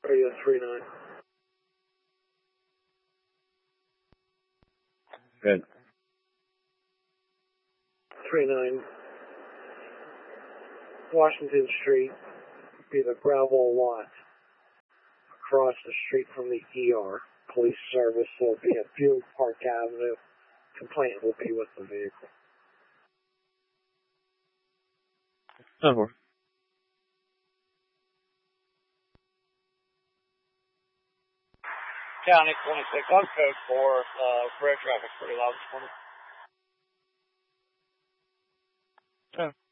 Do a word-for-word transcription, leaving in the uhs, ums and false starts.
Radio three nine. Good. three nine. Washington Street be the gravel lot across the street from the E R. Police service will be at Buick Park Avenue. Complaint will be with the vehicle. Over. County twenty-six on code four, uh, road traffic pretty loud this morning. Okay.